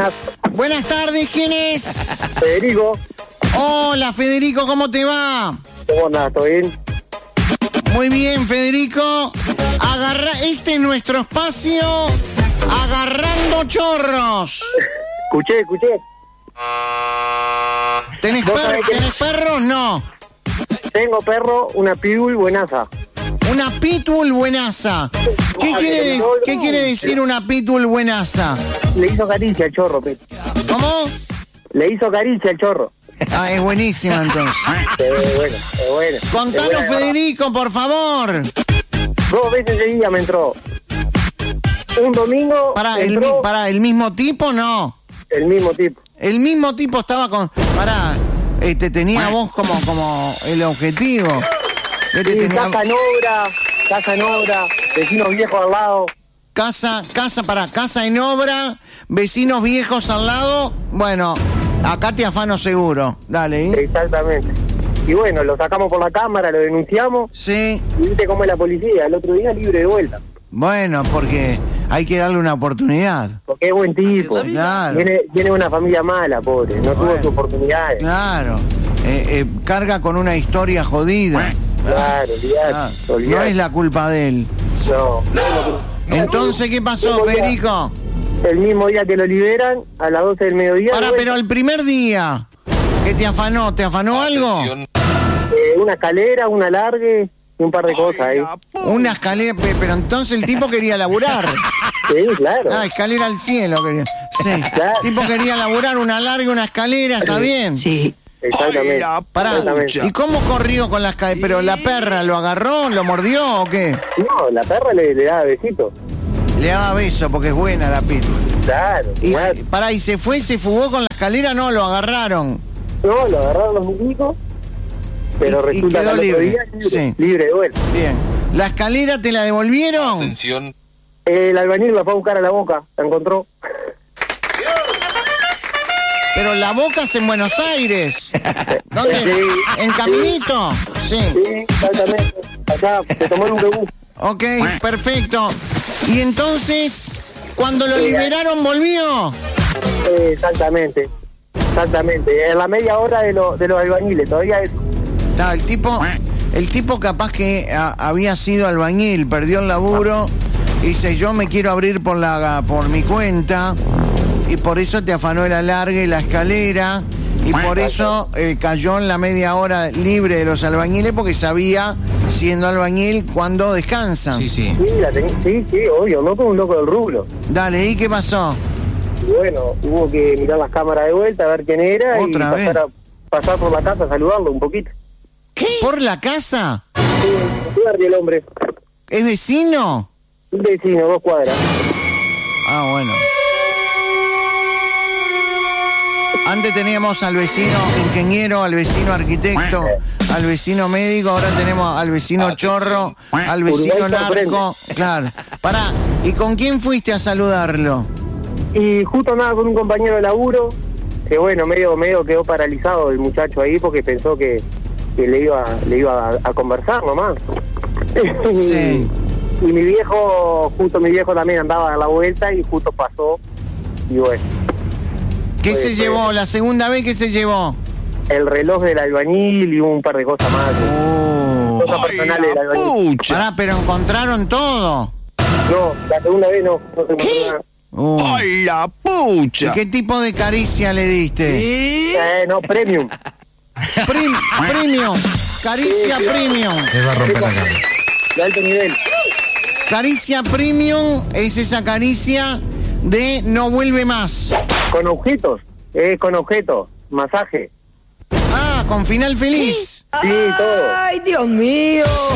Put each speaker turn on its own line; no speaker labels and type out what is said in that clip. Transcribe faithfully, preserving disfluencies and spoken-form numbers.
buenas.
Buenas tardes, ¿quién es?
Federico.
Hola, Federico, ¿cómo te va?
¿Cómo andás? ¿Todo bien?
Muy bien, Federico. Agarra... Este es nuestro espacio, Agarrando Chorros.
Escuché, escuché.
¿Tenés, per...
que...
¿Tenés perros? No.
Tengo perro, una pitbull buenaza.
Una pitbull buenaza. ¿Qué,
Ah,
quiere, de...
no,
¿Qué
no.
quiere decir una pitbull buenaza?
Le hizo caricia al chorro, Pet.
¿Cómo?
Le hizo caricia al chorro.
Ah, es buenísima entonces.
Es bueno, es bueno.
Contanos,
es buena,
Federico, por favor.
Dos veces ese día me entró. Un domingo.
Para el,
entró
para el mismo tipo, no.
el mismo tipo.
El mismo tipo estaba con... Pará, este, tenía vos como, como el objetivo. Este
Sí,
tenía...
casa en obra, casa en obra, vecinos viejos al lado.
Casa, casa, para casa en obra, vecinos viejos al lado. Bueno, acá te afano seguro. Dale, ¿eh?
Exactamente. Y bueno, lo sacamos por la cámara, lo denunciamos.
Sí.
Y viste cómo es la policía, el otro día libre de vuelta.
Bueno, porque hay que darle una oportunidad.
Porque es buen tipo.
Claro.
Viene, viene de una familia mala, pobre. No
Bueno.
tuvo su oportunidades.
Claro. Eh, eh, carga con una historia jodida.
Claro, olvidate,
Ah,
olvidate.
no es la culpa de él.
No.
Entonces, ¿qué pasó, Federico?
El mismo día que lo liberan, a las doce del mediodía.
Ahora,
de vuelta.
pero el primer día, ¿qué te afanó? ¿Te afanó algo?
Eh, una escalera, una largue y un par de cosas ahí.
Una escalera, pe- pero entonces el tipo quería laburar.
Sí, claro.
Ah, escalera al cielo quería. Sí.
Claro.
El tipo quería laburar una larga, una escalera, ¿está bien?
Sí.
Exactamente.
Pará,
Exactamente.
¿y cómo corrió con la escalera? ¿Pero la perra lo agarró, lo mordió o qué?
No, la perra le, le daba besito.
Le daba beso porque es buena la pitbull.
Claro.
Y
Bueno,
se, pará, ¿y se fue, se fugó con la escalera? No, lo agarraron.
no, lo agarraron los milicos, pero
Y- y
resulta
quedó
que al otro
libre.
día libre,
Sí.
libre de vuelta.
Bien. ¿La escalera te la devolvieron?
Atención.
El albañil la fue a buscar a la boca, la encontró.
Pero la Boca es en Buenos Aires. ¿Dónde?
Sí.
¿En Caminito? Sí.
Sí, exactamente. Acá se tomó un rebú.
Ok, perfecto. Y entonces, cuando lo
Sí.
liberaron, ¿volvió?
Eh, exactamente. Exactamente. En la media hora de, lo, de los albañiles, todavía es.
No, el tipo, el tipo capaz que a- había sido albañil, perdió el laburo, y dice, yo me quiero abrir por la por mi cuenta, y por eso te afanó el alargue y la escalera, y por eso eh, cayó en la media hora libre de los albañiles, porque sabía, siendo albañil, cuándo descansan.
Sí, sí.
Sí, la ten- sí, sí, obvio, no como un loco del rubro.
Dale, ¿y qué pasó?
Y bueno, hubo que mirar las cámaras de vuelta, a ver quién era
Otra
y
vez.
pasar, a, pasar por la casa a saludarlo un poquito.
¿Por la casa?
Sí, ¿qué barrio el hombre?
¿Es vecino?
Un vecino, dos cuadras.
Ah, bueno. Antes teníamos al vecino ingeniero, al vecino arquitecto, al vecino médico, ahora tenemos al vecino chorro, al vecino
Uruguay sorprende.
narco. Claro. Pará, ¿y con quién fuiste a saludarlo?
Y justo andaba con un compañero de laburo, que bueno, medio medio quedó paralizado el muchacho ahí porque pensó que, que le iba le iba a, a conversar nomás.
Sí.
Y mi viejo, justo mi viejo también andaba a la vuelta y justo pasó. Y bueno,
¿Qué
Fue-
se
fue-
llevó? ¿La segunda vez que se llevó?
el reloj del albañil y un par de cosas más.
Oh.
Cosas personales del albañil.
Pará, pero encontraron todo.
No, la segunda vez no, no se encontró nada.
Uh.
¡Ay, la
¿Y
pucha!
qué tipo de caricia le diste?
Eh, no, premium.
Prim- premium. Caricia premium.
Le va a romper la cara.
De alto nivel.
Caricia premium es esa caricia de no vuelve más.
Con objetos, eh, con objetos, masaje.
Ah, con final feliz.
Sí, todo.
¡Ay, Dios mío!